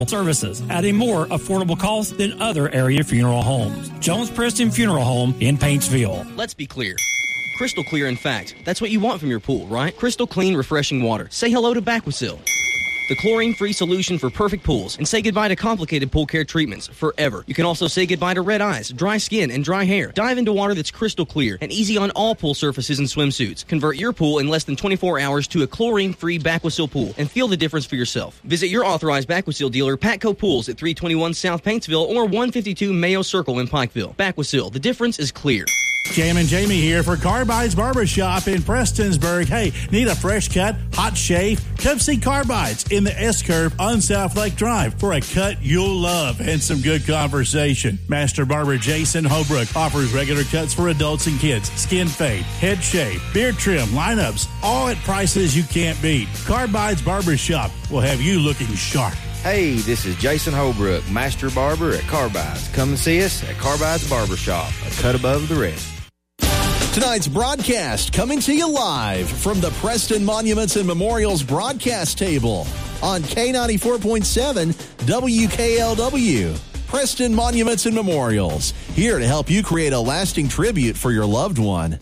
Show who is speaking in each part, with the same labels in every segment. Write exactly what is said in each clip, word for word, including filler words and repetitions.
Speaker 1: services at a more affordable cost than other area funeral homes. Jones Preston Funeral Home in Paintsville.
Speaker 2: Let's be clear. Crystal clear, in fact. That's what you want from your pool, right? Crystal clean, refreshing water. Say hello to Baquasil, the chlorine-free solution for perfect pools, and say goodbye to complicated pool care treatments forever. You can also say goodbye to red eyes, dry skin, and dry hair. Dive into water that's crystal clear and easy on all pool surfaces and swimsuits. Convert your pool in less than twenty-four hours to a chlorine-free Baquasil pool and feel the difference for yourself. Visit your authorized Baquasil dealer, Patco Pools, at three twenty-one South Paintsville or one fifty-two Mayo Circle in Pikeville. Baquasil, the difference is clear.
Speaker 3: Jam and Jamie here for Carbides Barbershop in Prestonsburg. Hey, need a fresh cut, hot shave? Come see Carbides in the S-Curve on South Lake Drive for a cut you'll love and some good conversation. Master Barber Jason Holbrook offers regular cuts for adults and kids, skin fade, head shave, beard trim, lineups, all at prices you can't beat. Carbides Barbershop will have you looking sharp.
Speaker 4: Hey, this is Jason Holbrook, Master Barber at Carbides. Come and see us at Carbides Barbershop, a cut above the rest.
Speaker 5: Tonight's broadcast coming to you live from the Preston Monuments and Memorials broadcast table on K ninety-four point seven W K L W. Preston Monuments and Memorials, here to help you create a lasting tribute for your loved one.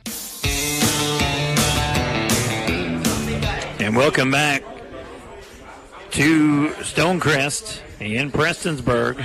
Speaker 6: And welcome back to Stonecrest in Prestonsburg.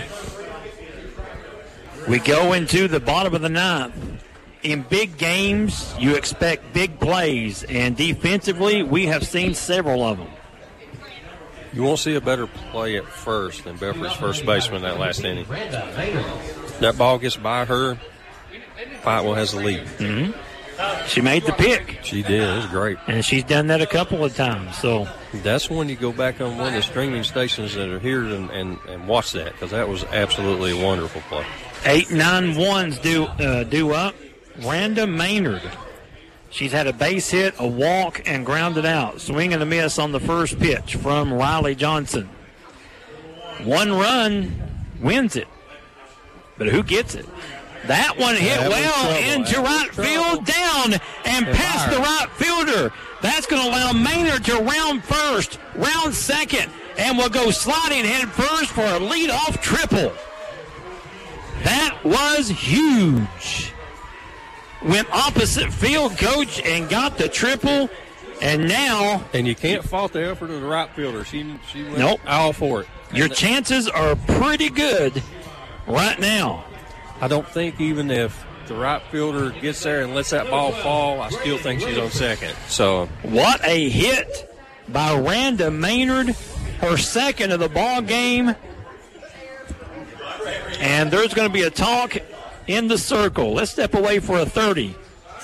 Speaker 6: We go into the bottom of the ninth. In big games, you expect big plays, and defensively, we have seen several of them.
Speaker 7: You won't see a better play at first than Belfry's first baseman that last inning. That ball gets by her, Pikeville has the lead.
Speaker 6: Mm-hmm. She made the pick.
Speaker 7: She did. It was great.
Speaker 6: And she's done that a couple of times. So
Speaker 7: that's when you go back on one of the streaming stations that are here and, and, and watch that, because that was absolutely a wonderful play.
Speaker 6: Eight, nine ones due, uh, due up. Randa Maynard. She's had a base hit, a walk, and grounded out. Swing and a miss on the first pitch from Riley Johnson. One run wins it. But who gets it? That one hit
Speaker 7: that
Speaker 6: well into right field, down and past the right fielder. That's going to allow Maynard to round first, round second, and will go sliding head first for a leadoff triple. That was huge. Went opposite field, coach, and got the triple, and now...
Speaker 7: And you can't fault the effort of the right fielder. She, she went
Speaker 6: nope.
Speaker 7: all for it.
Speaker 6: Your chances are pretty good right now.
Speaker 7: I don't think even if the right fielder gets there and lets that ball fall, I still think she's on second. So
Speaker 6: what a hit by Randa Maynard, her second of the ball game. And there's going to be a talk in the circle. Let's step away for a thirty.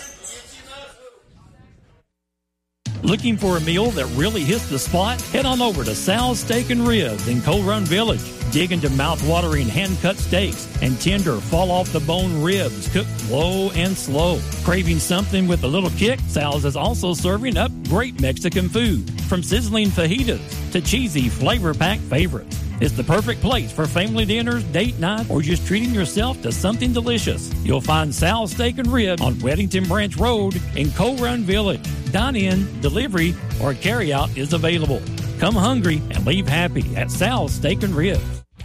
Speaker 1: Looking for a meal that really hits the spot? Head on over to Sal's Steak and Ribs in Coal Run Village. Dig into mouth-watering hand-cut steaks and tender fall-off-the-bone ribs cooked low and slow. Craving something with a little kick? Sal's is also serving up great Mexican food, from sizzling fajitas to cheesy flavor-packed favorites. It's the perfect place for family dinners, date night, or just treating yourself to something delicious. You'll find Sal's Steak and Ribs on Weddington Branch Road in Coal Run Village. Dine-in, delivery, or carry-out is available. Come hungry and leave happy at Sal's Steak and Ribs.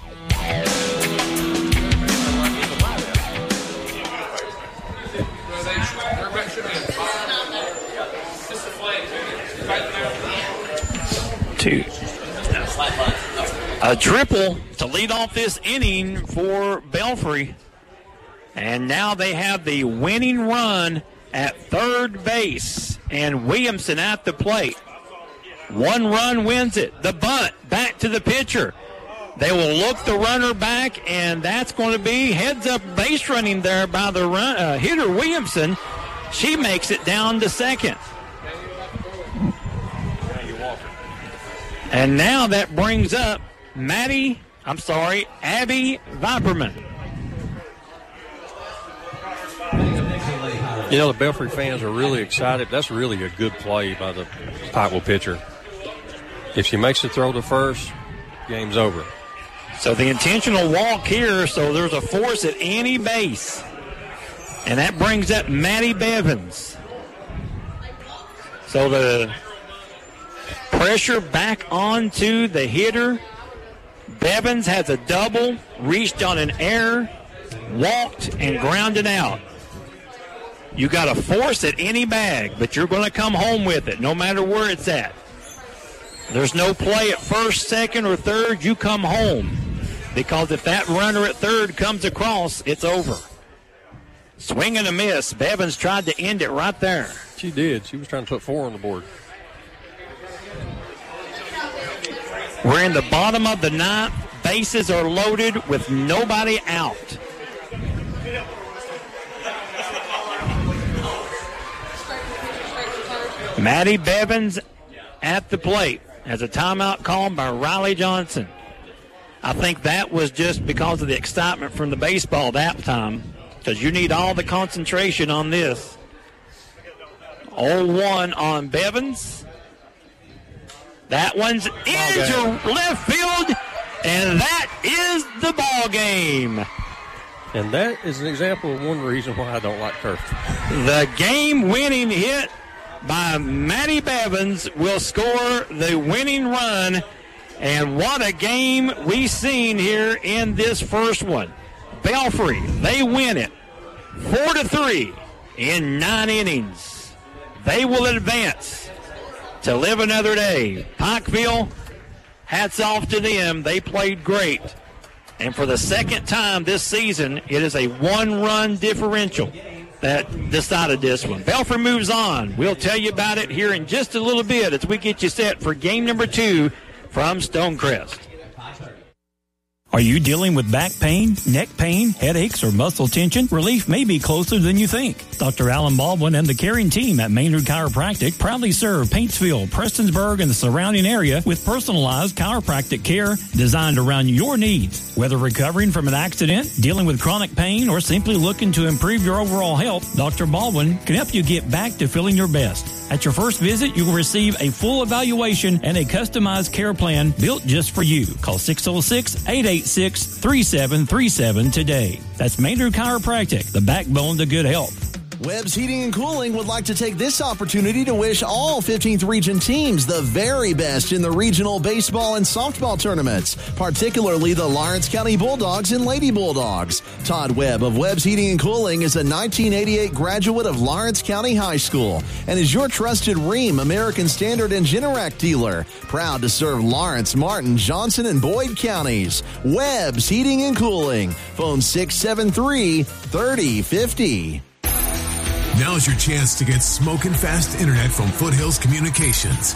Speaker 6: Two. A triple to lead off this inning for Belfry. And now they have the winning run at third base. And Williamson at the plate. One run wins it. The bunt back to the pitcher. They will look the runner back, and that's going to be heads-up base running there by the run, uh, hitter Williamson. She makes it down to second. And now that brings up Maddie, I'm sorry, Abby Viperman.
Speaker 7: You know, the Belfry fans are really excited. That's really a good play by the Pikeville pitcher. If she makes the throw to first, game's over.
Speaker 6: So the intentional walk here, so there's a force at any base. And that brings up Maddie Bevins. So the pressure back onto the hitter. Bevins has a double, reached on an error, walked, and grounded out. You got to force it any bag, but you're going to come home with it, no matter where it's at. There's no play at first, second, or third. You come home, because if that runner at third comes across, it's over. Swing and a miss. Bevins tried to end it right there.
Speaker 7: She did. She was trying to put four on the board.
Speaker 6: We're in the bottom of the ninth. Bases are loaded with nobody out. Maddie Bevins at the plate as a timeout called by Riley Johnson. I think that was just because of the excitement from the baseball that time, because you need all the concentration on this. oh one on Bevins. That one's into left field, and that is the ball game.
Speaker 7: And that is an example of one reason why I don't like turf.
Speaker 6: The game-winning hit by Maddie Bevins will score the winning run. And what a game we've seen here in this first one. Belfry, they win it four to three in nine innings. They will advance to live another day. Pikeville, hats off to them. They played great. And for the second time this season, it is a one-run differential that decided this one. Belfry moves on. We'll tell you about it here in just a little bit as we get you set for game number two from Stonecrest.
Speaker 1: Are you dealing with back pain, neck pain, headaches, or muscle tension? Relief may be closer than you think. Doctor Alan Baldwin and the caring team at Maynard Chiropractic proudly serve Paintsville, Prestonsburg, and the surrounding area with personalized chiropractic care designed around your needs. Whether recovering from an accident, dealing with chronic pain, or simply looking to improve your overall health, Doctor Baldwin can help you get back to feeling your best. At your first visit, you will receive a full evaluation and a customized care plan built just for you. Call six oh six, eight eight six, three seven three seven today. That's Maynard Chiropractic, the backbone to good health.
Speaker 5: Webb's Heating and Cooling would like to take this opportunity to wish all fifteenth Region teams the very best in the regional baseball and softball tournaments, particularly the Lawrence County Bulldogs and Lady Bulldogs. Todd Webb of Webb's Heating and Cooling is a nineteen eighty-eight graduate of Lawrence County High School and is your trusted Rheem, American Standard, and Generac dealer. Proud to serve Lawrence, Martin, Johnson, and Boyd counties. Webb's Heating and Cooling. Phone six seven three, three oh five oh.
Speaker 8: Now's your chance to get smoking fast internet from Foothills Communications.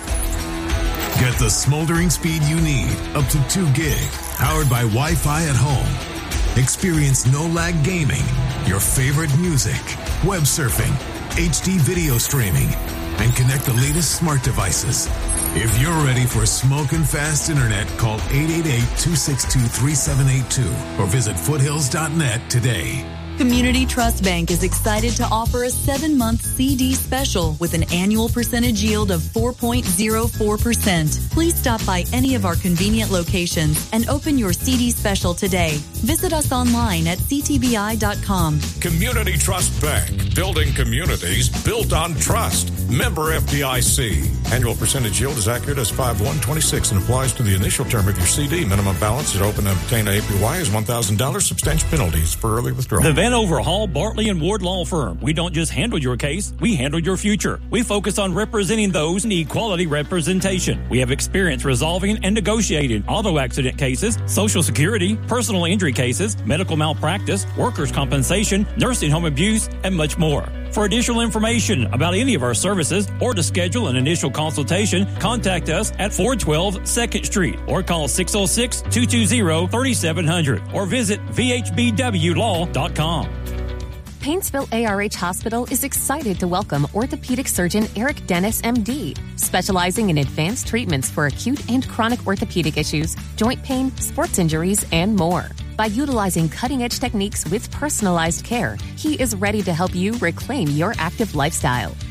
Speaker 8: Get the smoldering speed you need, up to two gig, powered by Wi-Fi at home. Experience no-lag gaming, your favorite music, web surfing, H D video streaming, and connect the latest smart devices. If you're ready for smoking fast internet, call eight eight eight, two six two, three seven eight two or visit foothills dot net today.
Speaker 9: Community Trust Bank is excited to offer a seven-month C D special with an annual percentage yield of four point zero four percent. Please stop by any of our convenient locations and open your C D special today. Visit us online at c t b i dot com.
Speaker 10: Community Trust Bank, building communities built on trust. Member F D I C. Annual percentage yield is accurate as five one twenty-six and applies to the initial term of your C D. Minimum balance to open and obtain a A P Y is one thousand dollars. Substantial penalties for early withdrawal.
Speaker 1: The Vanover Hall, Bartley and Ward Law Firm. We don't just handle your case, we handle your future. We focus on representing those who need quality representation. We have experience resolving and negotiating auto accident cases, Social Security, personal injury cases, medical malpractice, workers' compensation, nursing home abuse, and much more. For additional information about any of our services or to schedule an initial consultation, contact us at four twelve second Street or call six oh six, two two zero, three seven zero zero or visit v h b w law dot com.
Speaker 11: Paintsville A R H Hospital is excited to welcome orthopedic surgeon Eric Dennis, M D, specializing in advanced treatments for acute and chronic orthopedic issues, joint pain, sports injuries, and more. By utilizing cutting-edge techniques with personalized care, he is ready to help you reclaim your active lifestyle.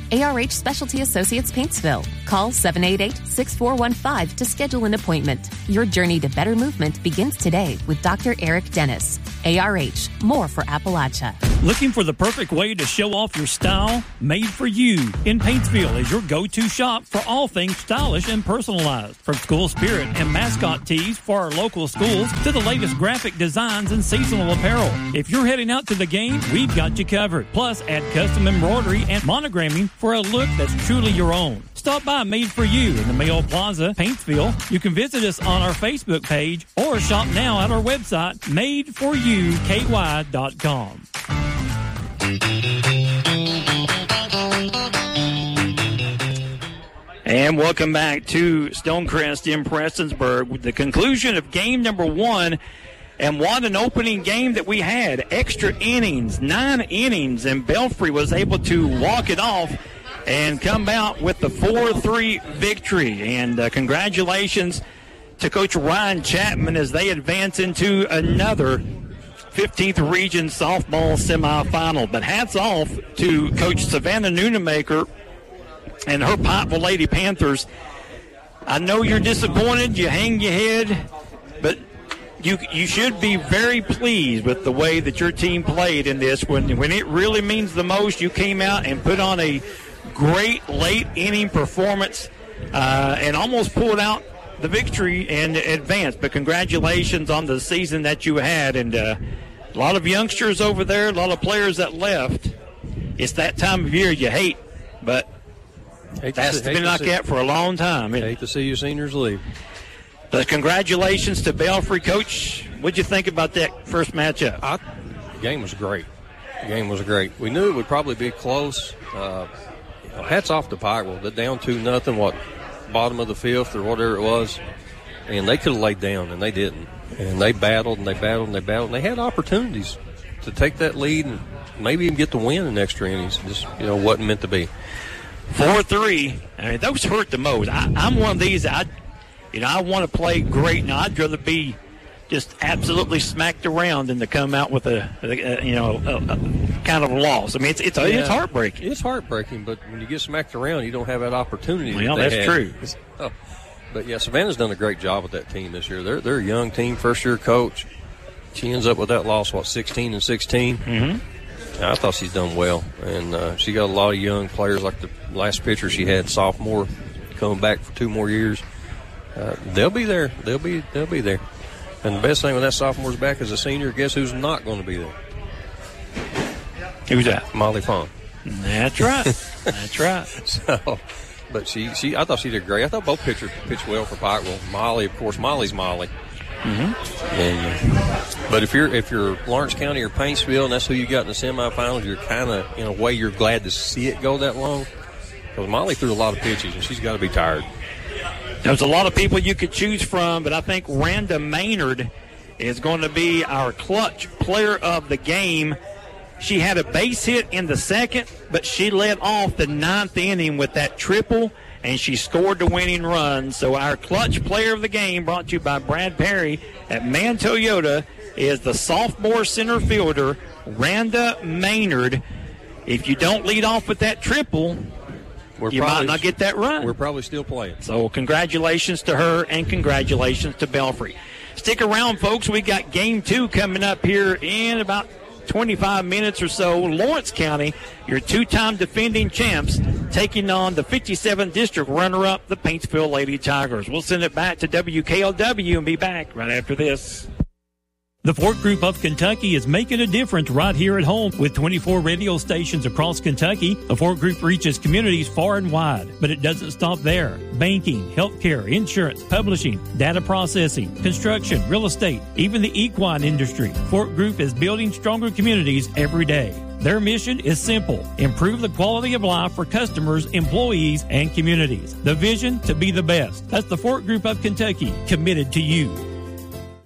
Speaker 11: A R H Specialty Associates Paintsville. Call seven eight eight, six four one five to schedule an appointment. Your journey to better movement begins today with Doctor Eric Dennis. A R H, more for Appalachia.
Speaker 1: Looking for the perfect way to show off your style? Made for You in Paintsville is your go-to shop for all things stylish and personalized. From school spirit and mascot tees for our local schools to the latest graphic designs and seasonal apparel. If you're heading out to the game, we've got you covered. Plus, add custom embroidery and monogramming for a look that's truly your own. Stop by Made for You in the Mayo Plaza, Paintsville. You can visit us on our Facebook page or shop now at our website, made for you k y dot com.
Speaker 6: And welcome back to Stonecrest in Prestonsburg with the conclusion of game number one. And what an opening game that we had. Extra innings, nine innings, and Belfry was able to walk it off and come out with the four three victory. And uh, congratulations to Coach Ryan Chapman as they advance into another fifteenth Region softball semifinal. But hats off to Coach Savannah Noonemaker and her Pikeville Lady Panthers. I know you're disappointed. You hang your head, but you you should be very pleased with the way that your team played in this. When, when it really means the most, you came out and put on a great late inning performance uh, and almost pulled out the victory and advanced. But congratulations on the season that you had. And uh, a lot of youngsters over there, a lot of players that left. It's that time of year you hate, but
Speaker 7: hate
Speaker 6: that's
Speaker 7: see,
Speaker 6: been like that for a long time.
Speaker 7: I hate to see your seniors leave.
Speaker 6: But congratulations to Belfry. Coach, what'd you think about that first matchup?
Speaker 7: I, the game was great. The game was great. We knew it would probably be close. Uh, you know, hats off to Pikeville. They're down two nothing, what, bottom of the fifth or whatever it was, and they could have laid down, and they didn't. And they battled, and they battled, and they battled, and they had opportunities to take that lead and maybe even get the win in extra innings. Just, you know, wasn't meant to be.
Speaker 6: four three. I mean, those hurt the most. I, I'm one of these, I, you know, I want to play great. Now, I'd rather be just absolutely smacked around than to come out with a, a, a you know, a, a kind of loss. I mean, it's it's, yeah, it's heartbreaking.
Speaker 7: It's heartbreaking, but when you get smacked around, you don't have that opportunity.
Speaker 6: Well,
Speaker 7: that
Speaker 6: that's
Speaker 7: had.
Speaker 6: true.
Speaker 7: Oh. But, yeah, Savannah's done a great job with that team this year. They're, they're a young team, first-year coach. She ends up with that loss, what, sixteen and sixteen?
Speaker 6: Mm-hmm.
Speaker 7: I thought she's done well. And uh, she got a lot of young players, like the last pitcher she had, sophomore, coming back for two more years. Uh, they'll be there. They'll be they'll be there. And the best thing when that sophomore's back as a senior, guess who's not going to be there?
Speaker 6: Who's that?
Speaker 7: Molly Fong.
Speaker 6: That's right. That's right.
Speaker 7: So, but she, she, I thought she did great. I thought both pitchers pitched well for Pikeville. Molly, of course, Molly's Molly.
Speaker 6: Mm-hmm.
Speaker 7: And, but if you're if you're Lawrence County or Paintsville, and that's who you got in the semifinals, you're kind of, in a way, you're glad to see it go that long. Because Molly threw a lot of pitches, and she's got to be tired.
Speaker 6: There's a lot of people you could choose from, but I think Randa Maynard is going to be our clutch player of the game. She had a base hit in the second, but she led off the ninth inning with that triple, and she scored the winning run. So our clutch player of the game, brought to you by Brad Perry at Man Toyota, is the sophomore center fielder, Randa Maynard. If you don't lead off with that triple,
Speaker 7: We're
Speaker 6: you
Speaker 7: probably,
Speaker 6: might not get that run.
Speaker 7: We're probably still playing.
Speaker 6: So congratulations to her and congratulations to Belfry. Stick around, folks. We got game two coming up here in about twenty-five minutes or so. Lawrence County, your two-time defending champs, taking on the fifty-seventh District runner-up, the Paintsville Lady Tigers. We'll send it back to W K L W and be back right after this.
Speaker 1: The Fort Group of Kentucky is making a difference right here at home. With twenty-four radio stations across Kentucky, the Fort Group reaches communities far and wide. But it doesn't stop there. Banking, healthcare, insurance, publishing, data processing, construction, real estate, even the equine industry. Fort Group is building stronger communities every day. Their mission is simple: improve the quality of life for customers, employees, and communities. The vision to be the best. That's the Fort Group of Kentucky, committed to you.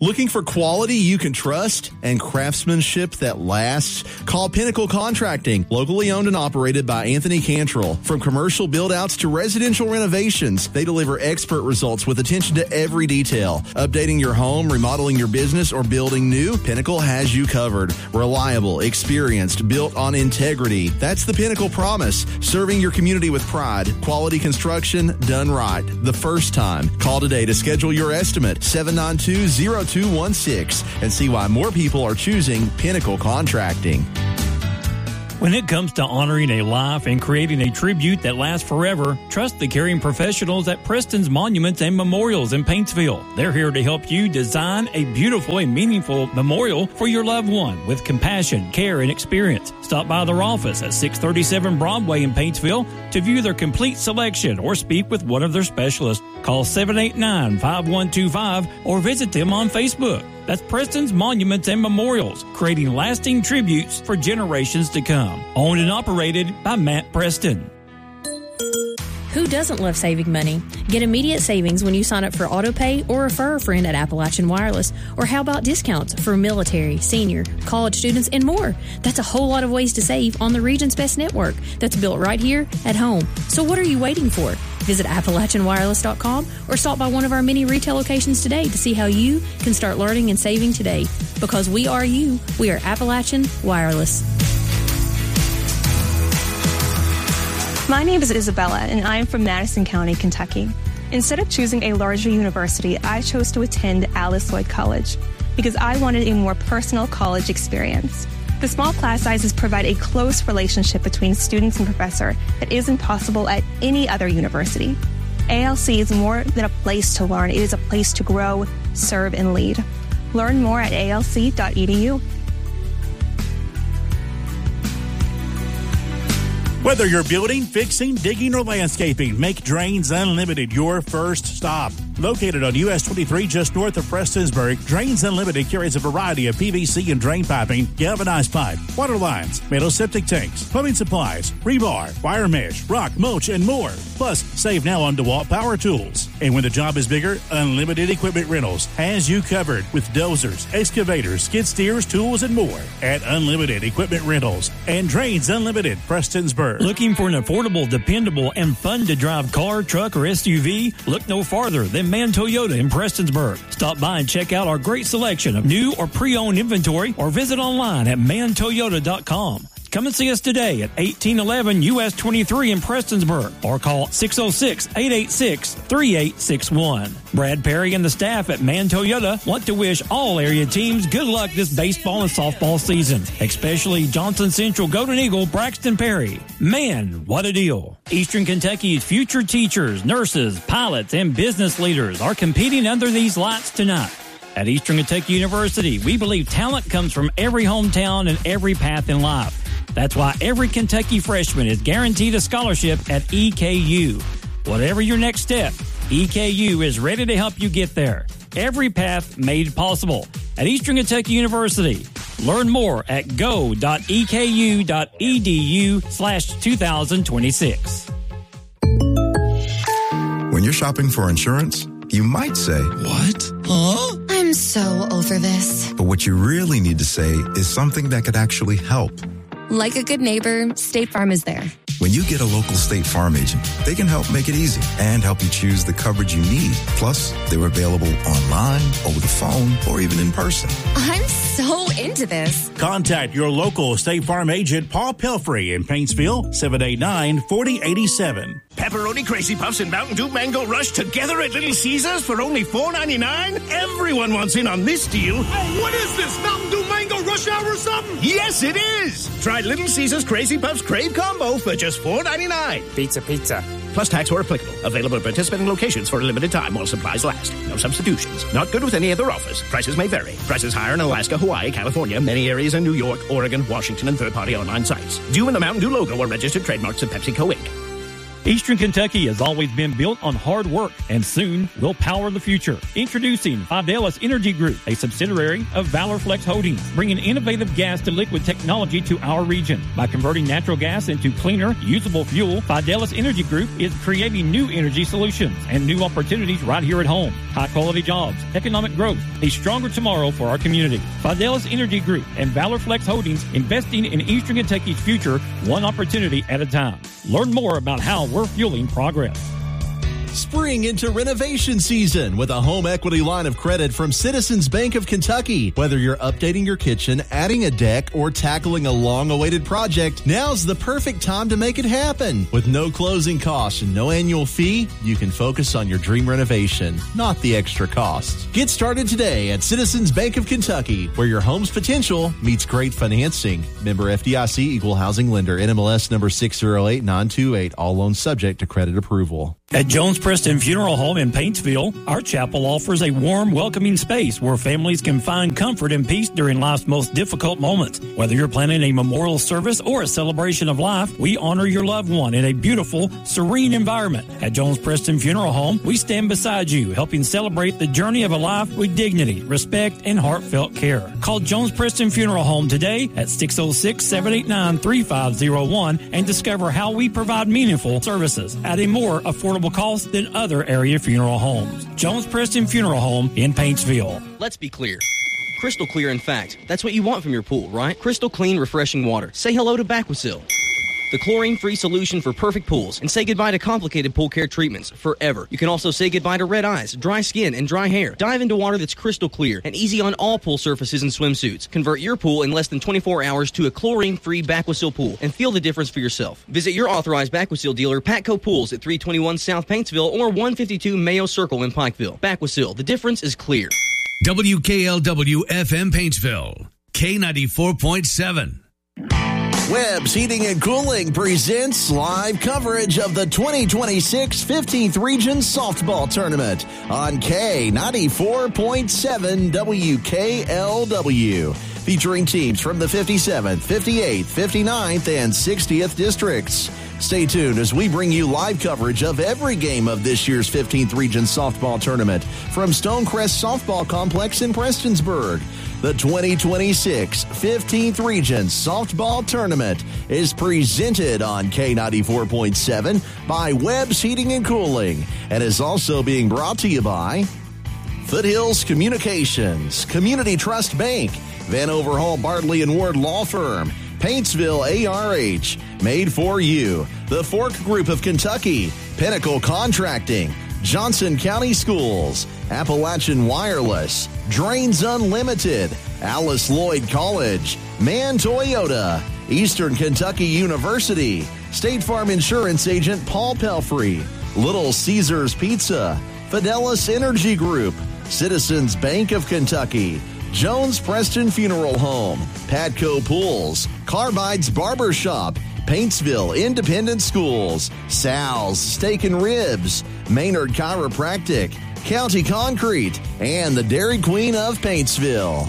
Speaker 5: Looking for quality you can trust and craftsmanship that lasts? Call Pinnacle Contracting, locally owned and operated by Anthony Cantrell. From commercial build-outs to residential renovations, they deliver expert results with attention to every detail. Updating your home, remodeling your business, or building new, Pinnacle has you covered. Reliable, experienced, built on integrity. That's the Pinnacle promise. Serving your community with pride. Quality construction done right. The first time. Call today to schedule your estimate. seven nine two, zero two one six and see why more people are choosing Pinnacle Contracting.
Speaker 1: When it comes to honoring a life and creating a tribute that lasts forever, trust the caring professionals at Preston's Monuments and Memorials in Paintsville. They're here to help you design a beautiful and meaningful memorial for your loved one with compassion, care, and experience. Stop by their office at six thirty-seven Broadway in Paintsville to view their complete selection or speak with one of their specialists. Call seven eight nine, five one two five or visit them on Facebook. That's Preston's Monuments and Memorials, creating lasting tributes for generations to come. Owned and operated by Matt Preston.
Speaker 12: Who doesn't love saving money? Get immediate savings when you sign up for AutoPay or refer a friend at Appalachian Wireless. Or how about discounts for military, senior, college students, and more? That's a whole lot of ways to save on the region's best network that's built right here at home. So what are you waiting for? Visit Appalachian Wireless dot com or stop by one of our many retail locations today to see how you can start learning and saving today. Because we are you. We are Appalachian Wireless.
Speaker 13: My name is Isabella, and I am from Madison County, Kentucky. Instead of choosing a larger university, I chose to attend Alice Lloyd College because I wanted a more personal college experience. The small class sizes provide a close relationship between students and professor that isn't possible at any other university. A L C is more than a place to learn. It is a place to grow, serve, and lead. Learn more at A L C dot E D U.
Speaker 3: Whether you're building, fixing, digging, or landscaping, make Drains Unlimited your first stop. Located on U S twenty-three just north of Prestonsburg, Drains Unlimited carries a variety of P V C and drain piping, galvanized pipe, water lines, metal septic tanks, plumbing supplies, rebar, wire mesh, rock, mulch, and more. Plus, save now on DeWalt power tools. And when the job is bigger, Unlimited Equipment Rentals has you covered with dozers, excavators, skid steers, tools, and more at Unlimited Equipment Rentals and Drains Unlimited, Prestonsburg.
Speaker 1: Looking for an affordable, dependable, and fun-to-drive car, truck, or S U V? Look no farther than Man Toyota in Prestonsburg. Stop by and check out our great selection of new or pre-owned inventory or visit online at man toyota dot com. Come and see us today at eighteen eleven U S twenty-three in Prestonsburg or call six oh six, eight eight six, three eight six one. Brad Perry and the staff at Man Toyota want to wish all area teams good luck this baseball and softball season, especially Johnson Central Golden Eagle Braxton Perry. Man, what a deal. Eastern Kentucky's future teachers, nurses, pilots, and business leaders are competing under these lights tonight. At Eastern Kentucky University, we believe talent comes from every hometown and every path in life. That's why every Kentucky freshman is guaranteed a scholarship at E K U. Whatever your next step, E K U is ready to help you get there. Every path made possible at Eastern Kentucky University. Learn more at go dot e k u dot e d u slash two thousand twenty-six.
Speaker 14: When you're shopping for insurance, you might say, "What? Huh?"
Speaker 15: I'm so over this.
Speaker 14: But what you really need to say is something that could actually help.
Speaker 15: Like a good neighbor, State Farm is there.
Speaker 14: When you get a local State Farm agent, they can help make it easy and help you choose the coverage you need. Plus, they're available online, over the phone, or even in person.
Speaker 15: I'm so into this.
Speaker 3: Contact your local State Farm agent, Paul Pelfrey in Paintsville, seven eight nine, four oh eight seven.
Speaker 16: Pepperoni Crazy Puffs and Mountain Dew Mango Rush together at Little Caesars for only four ninety-nine? Everyone wants in on this deal.
Speaker 17: Hey, what is this, Mountain Dew Mango Rush Hour or something?
Speaker 16: Yes, it is. Try Little Caesars Crazy Puffs Crave Combo for just four ninety-nine.
Speaker 17: Pizza, pizza.
Speaker 16: Plus tax where applicable. Available at participating locations for a limited time while supplies last. No substitutions. Not good with any other offers. Prices may vary. Prices higher in Alaska, Hawaii, California, many areas in New York, Oregon, Washington, and third-party online sites. Dew and the Mountain Dew logo are registered trademarks of PepsiCo Incorporated.
Speaker 1: Eastern Kentucky has always been built on hard work, and soon will power the future. Introducing Fidelis Energy Group, a subsidiary of Valor Flex Holdings, bringing innovative gas-to-liquid technology to our region. By converting natural gas into cleaner, usable fuel, Fidelis Energy Group is creating new energy solutions and new opportunities right here at home. High-quality jobs, economic growth, a stronger tomorrow for our community. Fidelis Energy Group and Valor Flex Holdings, investing in Eastern Kentucky's future, one opportunity at a time. Learn more about how we're fueling progress.
Speaker 5: Spring into renovation season with a home equity line of credit from Citizens Bank of Kentucky. Whether you're updating your kitchen, adding a deck, or tackling a long-awaited project, now's the perfect time to make it happen. With no closing costs and no annual fee, you can focus on your dream renovation, not the extra costs. Get started today at Citizens Bank of Kentucky, where your home's potential meets great financing. Member F D I C, Equal Housing Lender, N M L S number six zero eight nine two eight. All loans subject to credit approval.
Speaker 1: At Jones Preston Funeral Home in Paintsville, our chapel offers a warm, welcoming space where families can find comfort and peace during life's most difficult moments. Whether you're planning a memorial service or a celebration of life, we honor your loved one in a beautiful, serene environment. At Jones Preston Funeral Home, we stand beside you, helping celebrate the journey of a life with dignity, respect, and heartfelt care. Call Jones Preston Funeral Home today at six oh six, seven eight nine, three five oh one and discover how we provide meaningful services at a more affordable cost than other area funeral homes. Jones Preston Funeral Home in Paintsville.
Speaker 2: Let's be clear. Crystal clear, in fact. That's what you want from your pool, right? Crystal clean, refreshing water. Say hello to Baquasil, the chlorine-free solution for perfect pools, and say goodbye to complicated pool care treatments forever. You can also say goodbye to red eyes, dry skin, and dry hair. Dive into water that's crystal clear and easy on all pool surfaces and swimsuits. Convert your pool in less than twenty-four hours to a chlorine-free Baquasil pool and feel the difference for yourself. Visit your authorized Baquasil dealer, Patco Pools, at three twenty-one South Paintsville or one fifty-two Mayo Circle in Pikeville. Baquasil, the difference is clear.
Speaker 18: W K L W F M Paintsville, K ninety-four point seven.
Speaker 5: Webb's Heating and Cooling presents live coverage of the twenty twenty-six fifteenth Region Softball Tournament on K ninety-four point seven W K L W. Featuring teams from the fifty-seventh, fifty-eighth, fifty-ninth, and sixtieth districts. Stay tuned as we bring you live coverage of every game of this year's fifteenth Region Softball Tournament from Stonecrest Softball Complex in Prestonsburg. The twenty twenty-six fifteenth Region Softball Tournament is presented on K ninety-four point seven by Webb's Heating and Cooling and is also being brought to you by Foothills Communications, Community Trust Bank, Vanover Hall Bartley and Ward Law Firm, Paintsville A R H, Made for You, the Fork Group of Kentucky, Pinnacle Contracting, Johnson County Schools, Appalachian Wireless, Drains Unlimited, Alice Lloyd College, Mann Toyota, Eastern Kentucky University, State Farm Insurance Agent Paul Pelfrey, Little Caesars Pizza, Fidelis Energy Group, Citizens Bank of Kentucky, Jones Preston Funeral Home, Patco Pools, Carbide's Barbershop, Paintsville Independent Schools, Sal's Steak and Ribs, Maynard Chiropractic, County Concrete, and the Dairy Queen of Paintsville.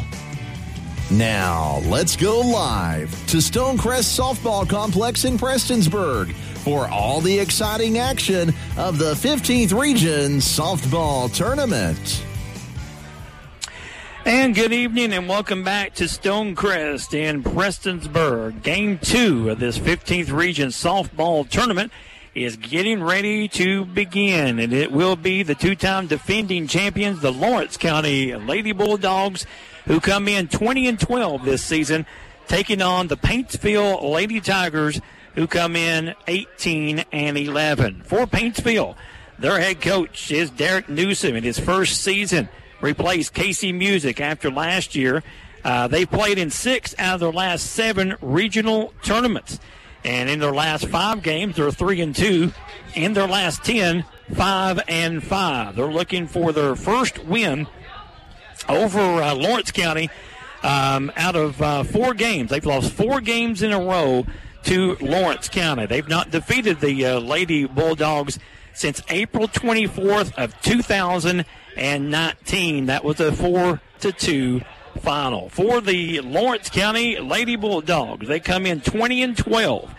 Speaker 5: Now, let's go live to Stonecrest Softball Complex in Prestonsburg for all the exciting action of the fifteenth Region Softball Tournament.
Speaker 6: And good evening and welcome back to Stonecrest in Prestonsburg. Game two of this fifteenth Region Softball Tournament is getting ready to begin, and it will be the two-time defending champions, the Lawrence County Lady Bulldogs, who come in twenty and twelve this season, taking on the Paintsville Lady Tigers, who come in eighteen and eleven. For Paintsville, their head coach is Derek Newsom in his first season. Replaced Casey Music after last year. Uh, they played in six out of their last seven regional tournaments. And in their last five games, they're three and two. In their last ten, five and five. They're looking for their first win over uh, Lawrence County um, out of uh, four games. They've lost four games in a row to Lawrence County. They've not defeated the uh, Lady Bulldogs since April twenty-fourth of two thousand nineteen. That was a four to two final. For the Lawrence County Lady Bulldogs, they come in twenty and twelve.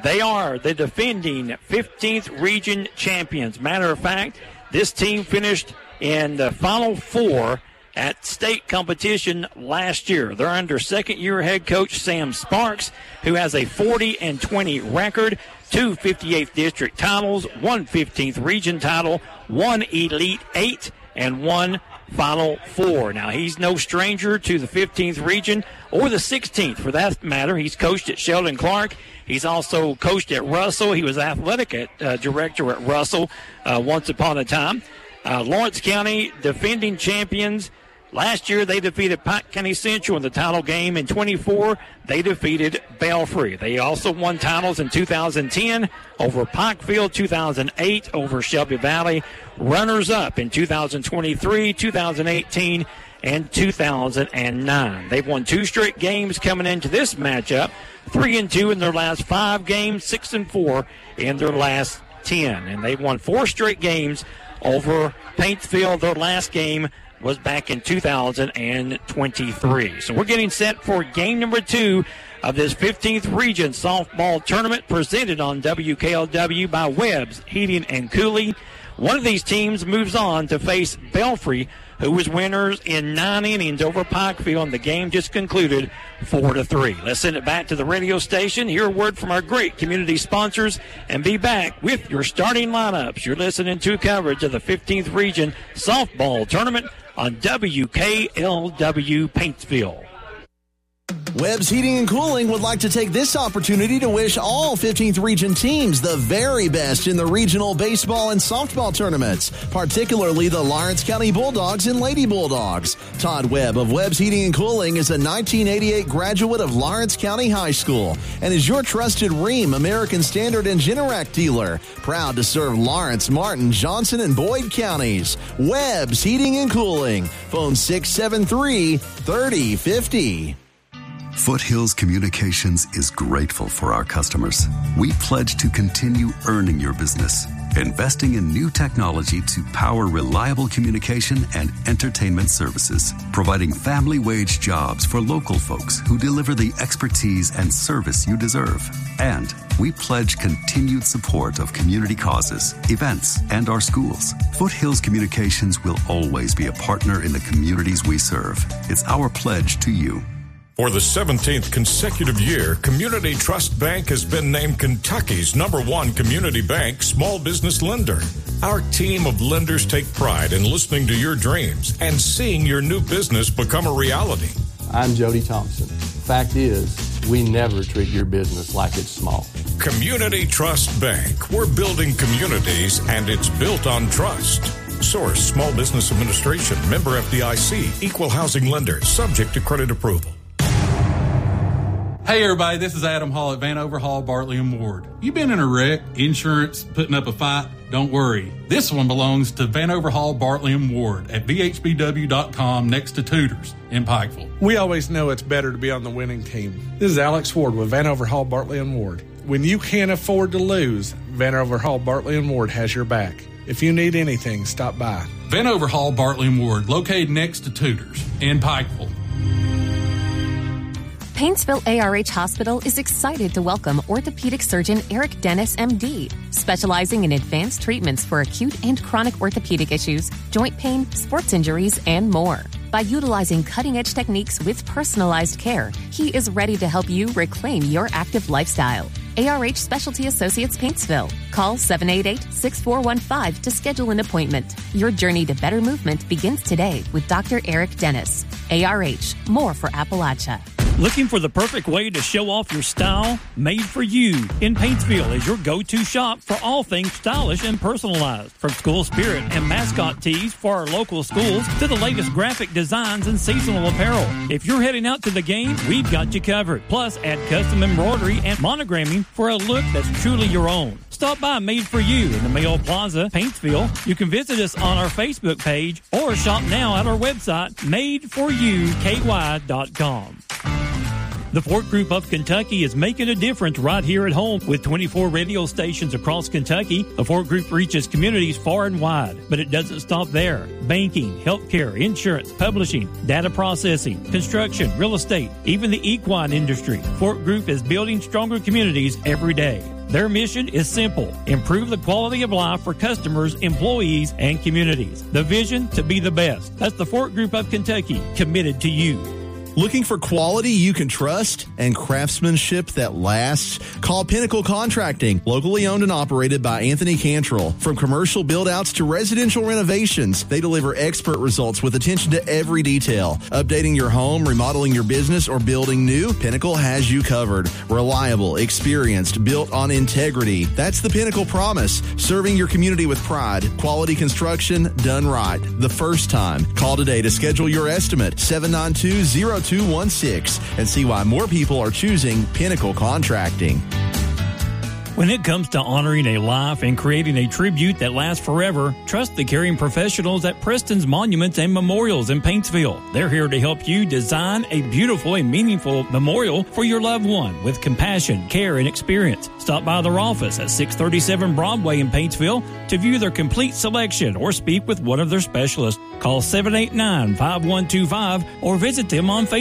Speaker 6: They are the defending fifteenth region champions. Matter of fact, this team finished in the Final Four at state competition last year. They're under second-year head coach Sam Sparks, who has a forty and twenty record, two fifty-eighth district titles, one fifteenth region title, one Elite Eight, and one Final Four. Now, he's no stranger to the fifteenth region or the sixteenth, for that matter. He's coached at Sheldon Clark. He's also coached at Russell. He was athletic at, uh, director at Russell uh, once upon a time. Uh, Lawrence County defending champions. Last year, they defeated Pike County Central in the title game. In twenty-four, they defeated Belfry. They also won titles in two thousand ten over Pikeville, two thousand eight over Shelby Valley. Runners-up in two thousand twenty-three, two thousand eighteen, and two thousand nine. They've won two straight games coming into this matchup, three and two in their last five games, six and four in their last ten. And they've won four straight games over Paintsville. Their last game was back in two thousand twenty-three. So we're getting set for game number two of this fifteenth Region Softball Tournament presented on W K L W by Webb's Heating and Cooling. One of these teams moves on to face Belfry, who was winners in nine innings over Pikeville, and the game just concluded four to three. Let's send it back to the radio station, hear a word from our great community sponsors, and be back with your starting lineups. You're listening to coverage of the fifteenth Region Softball Tournament on W K L W Paintsville.
Speaker 5: Webb's Heating and Cooling would like to take this opportunity to wish all fifteenth Region teams the very best in the regional baseball and softball tournaments, particularly the Lawrence County Bulldogs and Lady Bulldogs. Todd Webb of Webb's Heating and Cooling is a nineteen eighty-eight graduate of Lawrence County High School and is your trusted Rheem, American Standard, and Generac dealer. Proud to serve Lawrence, Martin, Johnson, and Boyd counties. Webb's Heating and Cooling. Phone six seven three, three oh five oh.
Speaker 19: Foothills Communications is grateful for our customers. We pledge to continue earning your business, investing in new technology to power reliable communication and entertainment services, providing family wage jobs for local folks who deliver the expertise and service you deserve. And we pledge continued support of community causes, events, and our schools. Foothills Communications will always be a partner in the communities we serve. It's our pledge to you.
Speaker 10: For the seventeenth consecutive year, Community Trust Bank has been named Kentucky's number one community bank small business lender. Our team of lenders take pride in listening to your dreams and seeing your new business become a reality.
Speaker 20: I'm Jody Thompson. Fact is, we never treat your business like it's small.
Speaker 10: Community Trust Bank. We're building communities, and it's built on trust. Source, Small Business Administration, member F D I C, equal housing lender, subject to credit approval.
Speaker 21: Hey everybody, this is Adam Hall at Vanover Hall, Bartley and Ward. You been in a wreck, insurance, putting up a fight? Don't worry. This one belongs to Vanover Hall, Bartley and Ward at V H B W dot com next to Tudors in Pikeville.
Speaker 22: We always know it's better to be on the winning team. This is Alex Ward with Vanover Hall, Bartley and Ward. When you can't afford to lose, Vanover Hall, Bartley and Ward has your back. If you need anything, stop by.
Speaker 21: Vanover Hall, Bartley and Ward, located next to Tudors in Pikeville.
Speaker 11: Paintsville A R H Hospital is excited to welcome orthopedic surgeon Eric Dennis, M D, specializing in advanced treatments for acute and chronic orthopedic issues, joint pain, sports injuries, and more. By utilizing cutting-edge techniques with personalized care, he is ready to help you reclaim your active lifestyle. A R H Specialty Associates Paintsville. Call seven eight eight, six four one five to schedule an appointment. Your journey to better movement begins today with Doctor Eric Dennis. A R H, more for Appalachia.
Speaker 1: Looking for the perfect way to show off your style? Made for You in Paintsville is your go-to shop for all things stylish and personalized. From school spirit and mascot tees for our local schools to the latest graphic designs and seasonal apparel. If you're heading out to the game, we've got you covered. Plus, add custom embroidery and monogramming for a look that's truly your own. Stop by Made for You in the Mayo Plaza, Paintsville. You can visit us on our Facebook page or shop now at our website, made for you k y dot com. The Fort Group of Kentucky is making a difference right here at home. With twenty-four radio stations across Kentucky, the Fort Group reaches communities far and wide. But it doesn't stop there. Banking, healthcare, insurance, publishing, data processing, construction, real estate, even the equine industry. Fort Group is building stronger communities every day. Their mission is simple: improve the quality of life for customers, employees, and communities. The vision to be the best. That's the Fort Group of Kentucky, committed to you.
Speaker 5: Looking for quality you can trust and craftsmanship that lasts? Call Pinnacle Contracting, locally owned and operated by Anthony Cantrell. From commercial build-outs to residential renovations, they deliver expert results with attention to every detail. Updating your home, remodeling your business, or building new, Pinnacle has you covered. Reliable, experienced, built on integrity. That's the Pinnacle promise. Serving your community with pride. Quality construction done right. The first time. Call today to schedule your estimate. seven nine two, zero two one six and see why more people are choosing Pinnacle Contracting.
Speaker 1: When it comes to honoring a life and creating a tribute that lasts forever, trust the caring professionals at Preston's Monuments and Memorials in Paintsville. They're here to help you design a beautiful and meaningful memorial for your loved one with compassion, care, and experience. Stop by their office at six thirty-seven Broadway in Paintsville to view their complete selection or speak with one of their specialists. Call seven eight nine, five one two five or visit them on Facebook.